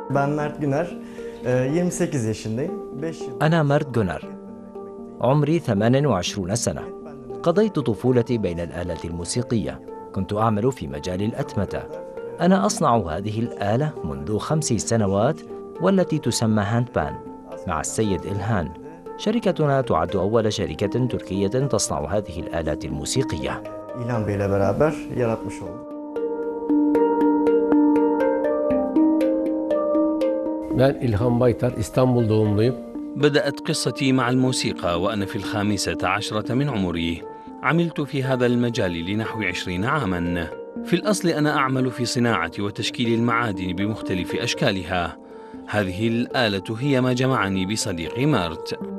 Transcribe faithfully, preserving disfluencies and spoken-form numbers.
Ben Mert Güner, yirmi sekiz yaşındayım. beş yıl. أنا مارت جونر، عمري ثمانية وعشرين سنة. قضيت طفولتي بين الآلات الموسيقية. كنت أعمل في مجال الأتمتة. أنا أصنع هذه الآلة منذ خمس سنوات، والتي تسمى هاند بان، مع السيد إلهان. شركتنا تعد أول شركة تركية تصنع هذه الآلات الموسيقية. İlhan Bey ile beraber yaratmış olduk. Ben İlhan Baytar, İstanbul doğumluyum. بدأت قصتي مع الموسيقى وأنا في الخامسة عشرة من عمري. عملت في هذا المجال لنحو عشرين عاماً. في الأصل أنا أعمل في صناعة وتشكيل المعادن بمختلف أشكالها. هذه الآلة هي ما جمعني بصديقي مارت.